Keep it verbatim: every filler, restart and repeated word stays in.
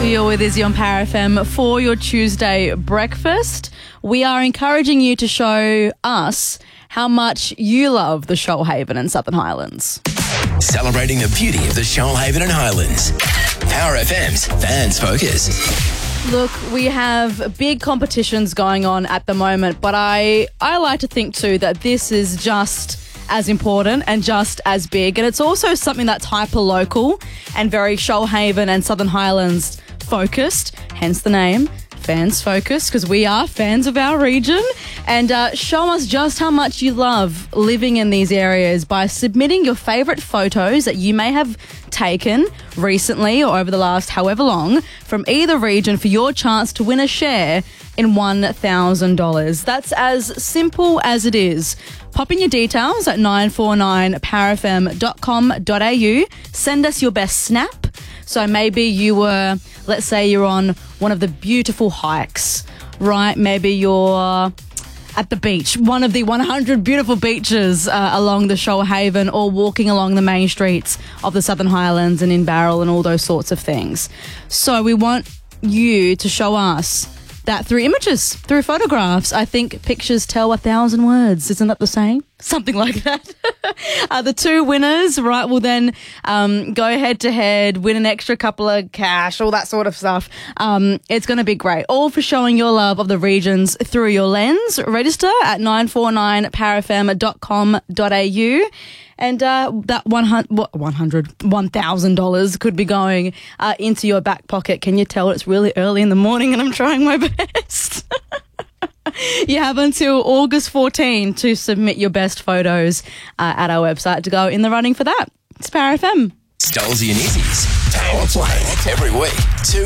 You're with Izzy on Power F M for your Tuesday breakfast. We are encouraging you to show us how much you love the Shoalhaven and Southern Highlands. Celebrating the beauty of the Shoalhaven and Highlands. Power F M's Fans Focus. Look, we have big competitions going on at the moment, but I, I like to think too that this is just as important and just as big. And it's also something that's hyper-local and very Shoalhaven and Southern Highlands focused, hence the name, Fans Focus, because we are fans of our region. And uh, show us just how much you love living in these areas by submitting your favourite photos that you may have taken recently or over the last however long from either region for your chance to win a share in one thousand dollars. That's as simple as it is. Pop in your details at nine four nine power f m dot com dot a u. Send us your best snap. So maybe you were, let's say you're on one of the beautiful hikes, right? Maybe you're at the beach, one of the one hundred beautiful beaches uh, along the Shoalhaven, or walking along the main streets of the Southern Highlands and in Barrel and all those sorts of things. So we want you to show us that through images, through photographs. I think pictures tell a thousand words. Isn't that the saying? Something like that. uh, the two winners, right, will then um, go head to head, win an extra couple of cash, all that sort of stuff. Um, it's going to be great. All for showing your love of the regions through your lens. Register at nine four nine power f m dot com dot a u. And uh, that one hundred, one thousand dollars could be going uh, into your back pocket. Can you tell it's really early in the morning and I'm trying my best? You have until August fourteenth to submit your best photos uh, at our website to go in the running for that. It's Power F M. Stolzy and Izzy's Power Play every week, two